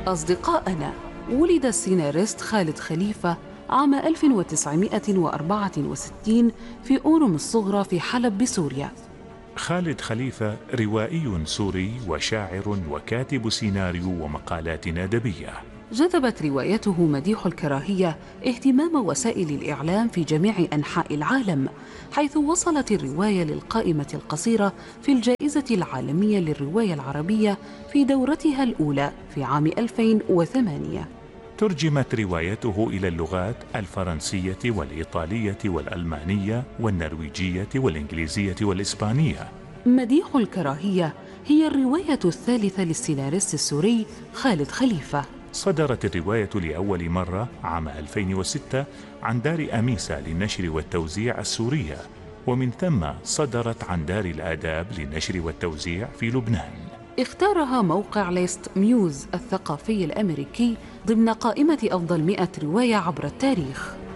أصدقائنا، ولد السيناريست خالد خليفة عام 1964 في أورم الصغرى في حلب بسوريا. خالد خليفة روائي سوري وشاعر وكاتب سيناريو ومقالات أدبية. جذبت روايته مديح الكراهية اهتمام وسائل الإعلام في جميع أنحاء العالم، حيث وصلت الرواية للقائمة القصيرة في الجائزة العالمية للرواية العربية في دورتها الأولى في عام 2008. ترجمت روايته إلى اللغات الفرنسية والإيطالية والألمانية والنرويجية والإنجليزية والإسبانية. مديح الكراهية هي الرواية الثالثة للسيناريست السوري خالد خليفة. صدرت الرواية لأول مرة عام 2006 عن دار أميسة للنشر والتوزيع السورية، ومن ثم صدرت عن دار الآداب للنشر والتوزيع في لبنان. اختارها موقع ليست ميوز الثقافي الأمريكي ضمن قائمة أفضل 100 رواية عبر التاريخ.